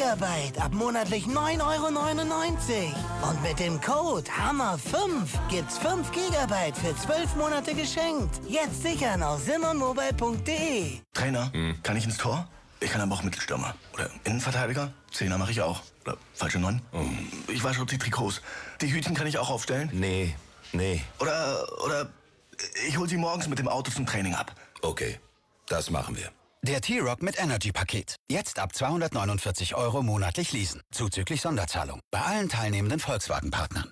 Gigabyte ab monatlich 9,99 €. Und mit dem Code HAMMER5 gibt's 5 Gigabyte für 12 Monate geschenkt. Jetzt sichern auf simonmobile.de. Trainer, kann ich ins Tor? Ich kann aber auch Mittelstürmer. Oder Innenverteidiger? Zehner mache ich auch. Oder falsche 9. Ich wasche die Trikots. Die Hütchen kann ich auch aufstellen? Nee. Oder ich hol sie morgens mit dem Auto zum Training ab. Okay, das machen wir. Der T-Rock mit Energy-Paket. Jetzt ab 249 € monatlich leasen. Zuzüglich Sonderzahlung. Bei allen teilnehmenden Volkswagen-Partnern.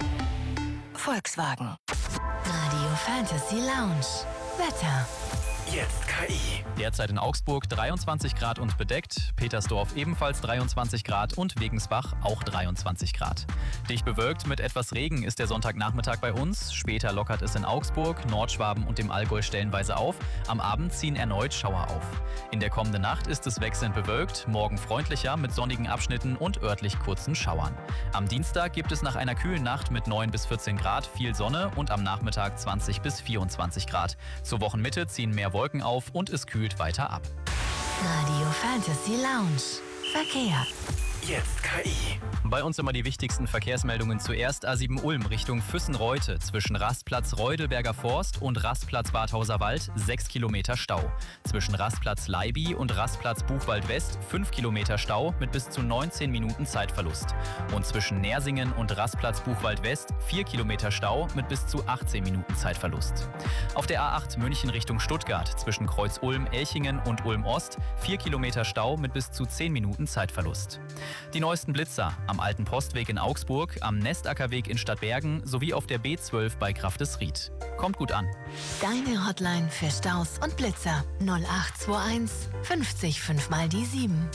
Volkswagen. Radio Fantasy Lounge. Wetter. Jetzt KI. Derzeit in Augsburg 23 Grad und bedeckt, Petersdorf ebenfalls 23 Grad und Wegensbach auch 23 Grad. Dicht bewölkt mit etwas Regen ist der Sonntagnachmittag bei uns. Später lockert es in Augsburg, Nordschwaben und dem Allgäu stellenweise auf. Am Abend ziehen erneut Schauer auf. In der kommenden Nacht ist es wechselnd bewölkt, morgen freundlicher mit sonnigen Abschnitten und örtlich kurzen Schauern. Am Dienstag gibt es nach einer kühlen Nacht mit 9 bis 14 Grad viel Sonne und am Nachmittag 20 bis 24 Grad. Zur Wochenmitte ziehen mehr Wolken auf und es kühlt weiter ab. Radio Fantasy Lounge. Verkehr. Jetzt KI. Bei uns immer die wichtigsten Verkehrsmeldungen zuerst. A7 Ulm Richtung Füssen-Reute zwischen Rastplatz Reudelberger Forst und Rastplatz Badhauser Wald 6 Kilometer Stau. Zwischen Rastplatz Leibi und Rastplatz Buchwald West 5 Kilometer Stau mit bis zu 19 Minuten Zeitverlust. Und zwischen Nersingen und Rastplatz Buchwald West 4 Kilometer Stau mit bis zu 18 Minuten Zeitverlust. Auf der A8 München Richtung Stuttgart zwischen Kreuz Ulm, Elchingen und Ulm Ost 4 Kilometer Stau mit bis zu 10 Minuten Zeitverlust. Die neuesten Blitzer am Alten Postweg in Augsburg, am Nestackerweg in Stadtbergen sowie auf der B12 bei Grafdesried. Kommt gut an. Deine Hotline für Staus und Blitzer 0821 50 5 mal die 7.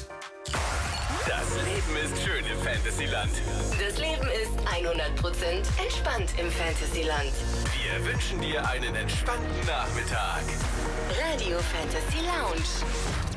Das Leben ist schön im Fantasyland. Das Leben ist 100% entspannt im Fantasyland. Wir wünschen dir einen entspannten Nachmittag. Radio Fantasy Lounge.